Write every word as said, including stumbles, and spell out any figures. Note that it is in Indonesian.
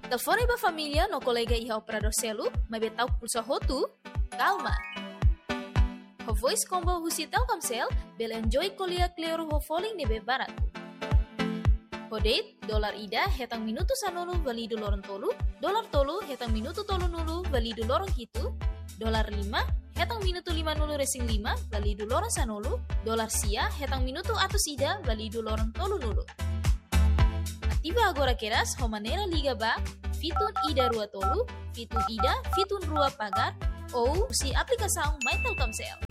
Telefone ba família no colega iha operador celu, mas betau pulsa hotu? Calma! Ho voice combo husi Telkomsel, bel enjoy kolia clear ho falling nebe barat. Ho date, dolar ida hetang minuto sanulu validu lorong tolu, dolar tolu hetang minuto tolu nulu validu lorong hitu, dolar lima hetang minuto lima nulu resing lima validu lorong sanulu, dolar sia hetang minuto atus ida validu lorong tolu nulu. Aktiva agora keras ho manera liga ba, fitun ida rua tolu, fitun ida, fitun rua pagar, ou si aplikasaung My Telkomsel.